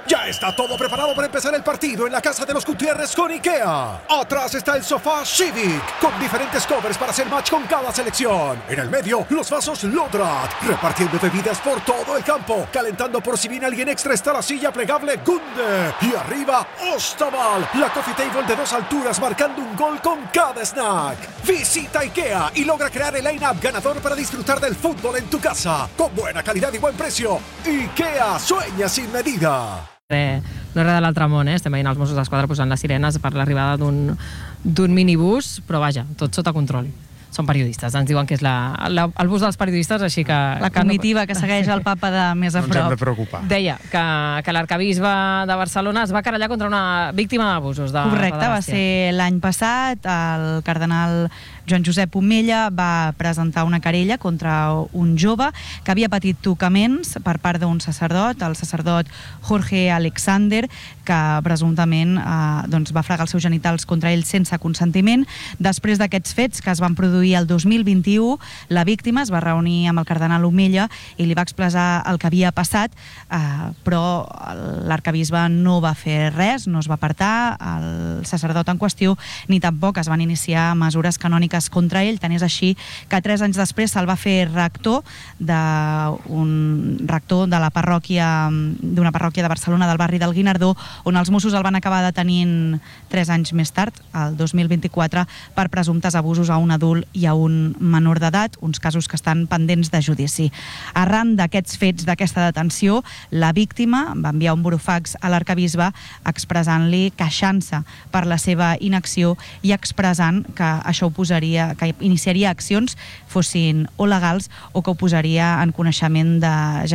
Ya está todo preparado para empezar el partido en la casa de los Gutiérrez con IKEA. Atrás está el sofá Civic, con diferentes covers para hacer match con cada selección. En el medio, los vasos Lodrat, repartiendo bebidas por todo el campo. Calentando por si viene alguien extra está la silla plegable Gunde. Y arriba, Ostaval, la coffee table de 2 alturas marcando un gol con cada snack. Visita IKEA y logra crear el line-up ganador para disfrutar del fútbol en tu casa. Con buena calidad y buen precio. IKEA, sueña sin medida. No és res de l'altre món, estem veient els Mossos d'Esquadra posant les sirenes per l'arribada d'un minibús, però vaja, tot sota control. Són periodistes, ens diuen que és el bus dels periodistes, així que... La comitiva que segueix el papa de més a prop. No ens hem de preocupar. Deia que l'arcabisbe de Barcelona es va querellar contra una víctima d'abusos. Correcte, va ser l'any passat, el cardenal Joan Josep Omella va presentar una querella contra un jove que havia patit tocaments per part d'un sacerdot, el sacerdot Jorge Alexander, que presumptament va fregar els seus genitals contra ell sense consentiment. Després d'aquests fets, que es van produir el 2021, la víctima es va reunir amb el cardenal Omella i li va expressar el que havia passat, però l'arcabisbe no va fer res, no es va apartar el sacerdot en qüestió, ni tampoc es van iniciar mesures canòniques contra ell. Tant és així que 3 anys després se'l va fer rector de la parròquia d'una parròquia de Barcelona, del barri del Guinardó, on els Mossos el van acabar detenint 3 anys més tard, el 2024, per presumptes abusos a un adult i a un menor d'edat, uns casos que estan pendents de judici. Arran d'aquests fets, d'aquesta detenció, la víctima va enviar un burofax a l'arcabisbe expressant-li, queixant-se per la seva inacció i expressant que això ho posaria, que iniciaria accions, fossin o legals o que ho posaria en coneixement de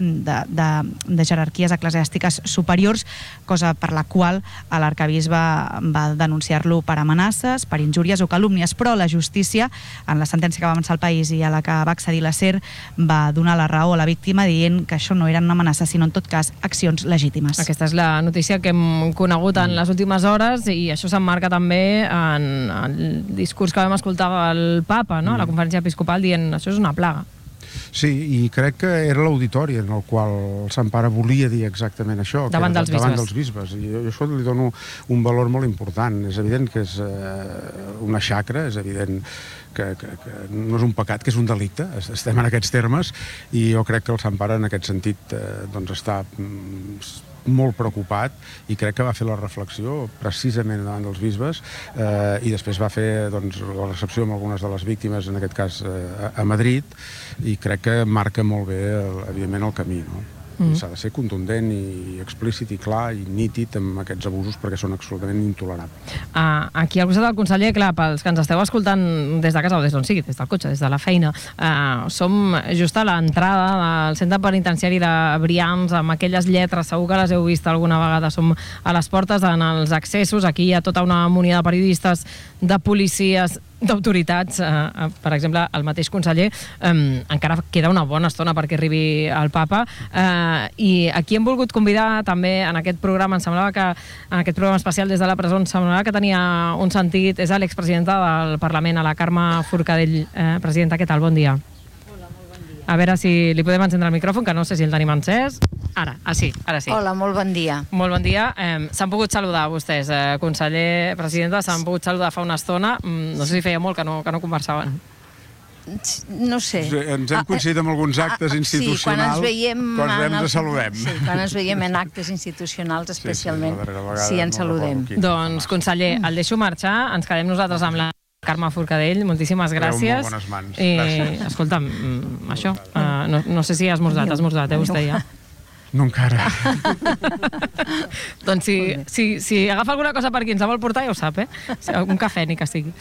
jerarquies eclesiàstiques superiors, cosa per la qual l'arcabisbe va denunciar-lo per amenaces, per injúries o calúmnies, però la justícia, en la sentència que va avançar el país i a la que va accedir la SER, va donar la raó a la víctima dient que això no eren amenaces, sinó en tot cas accions legítimes. Aquesta és la notícia que hem conegut en les últimes hores i això s'emmarca també en el discurs que vam escoltar el papa, no? A la conferència episcopal, dient això és una plaga. Sí, i crec que era l'auditori en el qual el Sant Pare volia dir exactament això, davant dels bisbes. I jo això li dono un valor molt important. És evident que és una xacra, és evident que no és un pecat, que és un delicte, estem en aquests termes, i jo crec que el Sant Pare en aquest sentit està molt preocupat i crec que va fer la reflexió precisament davant dels bisbes i després va fer la recepció amb algunes de les víctimes, en aquest cas a Madrid, i crec que marca molt bé evidentment el camí, no? S'ha de ser contundent i explícit i clar i nítid amb aquests abusos perquè són absolutament intolerables. Aquí al costat del conseller, clar, pels que ens esteu escoltant des de casa o des d'on sigui, des del cotxe, des de la feina, som just a l'entrada del centre penitenciari de Brians, amb aquelles lletres, segur que les heu vist alguna vegada, som a les portes, en els accessos, aquí hi ha tota una harmonia de periodistes, de policies, d'autoritats, per exemple, el mateix conseller, encara queda una bona estona perquè arribi el papa, i aquí hem volgut convidar també en aquest programa, em semblava que en aquest programa especial des de la presó, em semblava que tenia un sentit, és l'expresidenta del Parlament, a la Carme Forcadell. Presidenta, què tal? Bon dia. Hola, molt bon dia. A veure si li podem encendre el micròfon, que no sé si el tenim encès. Ara sí. Hola, molt bon dia. Molt bon dia. S'han pogut saludar vostès, conseller, presidenta, s'han pogut saludar fa una estona. No sé si feia molt que no conversaven. No sé. Ens hem coincidit amb alguns actes institucionals. Sí, quan ens veiem ens saludem. Sí, quan ens veiem en actes institucionals, especialment, sí, ens saludem. Doncs, conseller, el deixo marxar, ens quedem nosaltres amb la Carme Forcadell, moltíssimes gràcies. Molt bones mans. I, escolta'm, això, no sé si has esmorzat, vostè ja. No encara. Doncs si agafa alguna cosa per aquí ens la vol portar, ja ho sap, un cafè ni que sigui.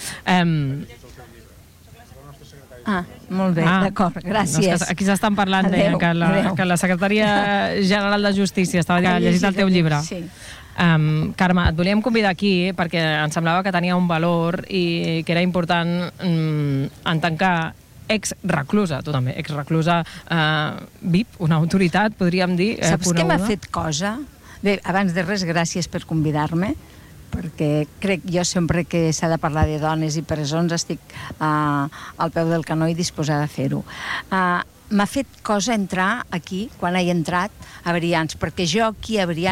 Molt bé, d'acord, gràcies. Aquí s'estan parlant que la secretària general de Justícia estava llegint el teu llibre. Sí. Carme, et volíem convidar aquí perquè ens semblava que tenia un valor i que era important en tant que ex-reclusa, tu també, ex-reclusa VIP, una autoritat, podríem dir, Saps què m'ha fet cosa? Bé, abans de res, gràcies per convidar-me, perquè crec jo sempre que s'ha de parlar de dones i presons estic al peu del canó i disposada a fer-ho. M'ha fet cosa entrar aquí, quan he entrat a Brians, perquè jo aquí a Brians